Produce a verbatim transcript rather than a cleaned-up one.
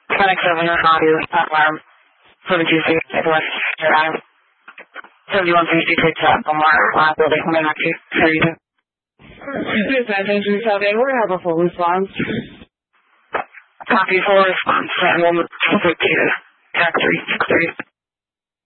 Clinic seven, copy, alarm, seventy-two six, West, Drive, seventy-one sixty-six, Omar, uh, building, one nine two, thirty-two. Dispatch entry South Edward, have a full response. Copy, full response, and one, two, two, three, six, thirty.